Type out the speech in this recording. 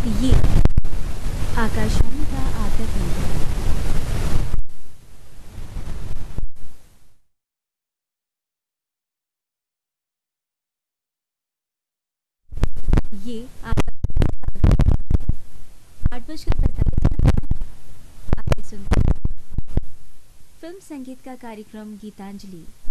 ये आकाशवाणी का आदर है। ये 8 बजकर 45 आइए सुनते हैं फिल्म संगीत का कार्यक्रम गीतांजलि।